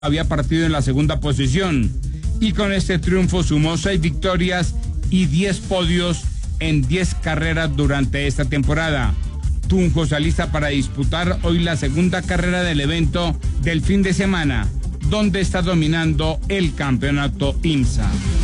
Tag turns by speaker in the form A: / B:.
A: había partido en la segunda posición y con este triunfo sumó 6 victorias y 10 podios en 10 carreras durante esta temporada. Tunjo se alista para disputar hoy la segunda carrera del evento del fin de semana, donde está dominando el campeonato IMSA.